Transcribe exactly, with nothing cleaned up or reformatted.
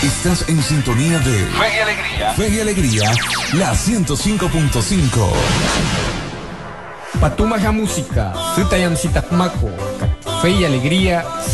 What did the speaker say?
Estás en sintonía de Fe y Alegría. Fe y Alegría, la ciento cinco punto cinco. Patumaja Música, Sutayam Sitakmako, Fe y Alegría,